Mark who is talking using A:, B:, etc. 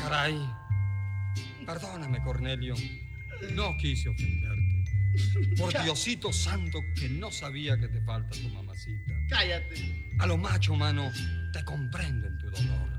A: caray. Perdóname, Cornelio. No quise ofenderte. Por Diosito santo que no sabía que te falta tu mamacita.
B: Cállate.
A: A lo macho, mano, te comprendo en tu dolor.